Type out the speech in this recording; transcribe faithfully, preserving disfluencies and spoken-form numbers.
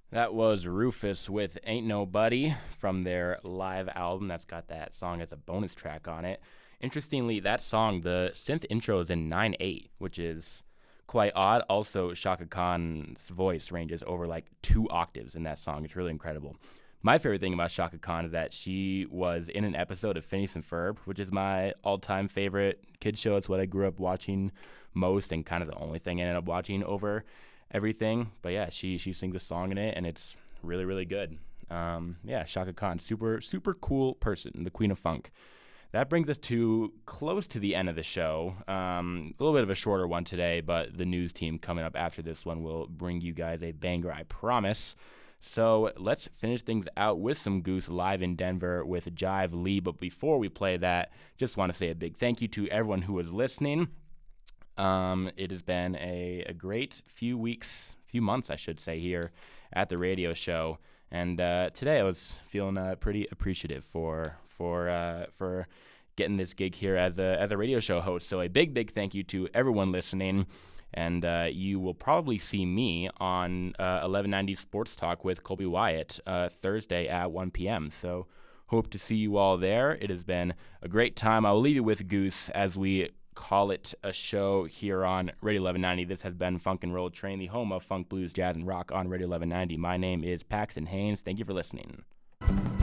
That was Rufus with Ain't Nobody from their live album that's got that song as a bonus track on it. Interestingly, that song, the synth intro is in nine eight, which is quite odd. Also, Shaka Khan's voice ranges over like two octaves in that song. It's really incredible. My favorite thing about Shaka Khan is that she was in an episode of Phineas and Ferb, which is my all-time favorite kid show. It's what I grew up watching most and kind of the only thing I ended up watching over everything. But yeah, she she sings a song in it, and it's really, really good. Um, yeah, Shaka Khan, super, super cool person, the Queen of Funk. That brings us to close to the end of the show. Um, a little bit of a shorter one today, but the news team coming up after this one will bring you guys a banger, I promise. So let's finish things out with some Goose live in Denver with Jive Lee. But before we play that, just want to say a big thank you to everyone who was listening. Um, it has been a, a great few weeks, few months, I should say, here at the radio show. And uh, today I was feeling uh, pretty appreciative for for uh, for getting this gig here as a as a radio show host. So a big, big thank you to everyone listening. And uh, you will probably see me on uh, eleven ninety Sports Talk with Colby Wyatt uh, Thursday at one p.m. So hope to see you all there. It has been a great time. I will leave you with Goose as we call it a show here on Radio eleven ninety. This has been Funk and Roll Train, the home of funk, blues, jazz, and rock on Radio eleven ninety. My name is Paxton Haynes. Thank you for listening.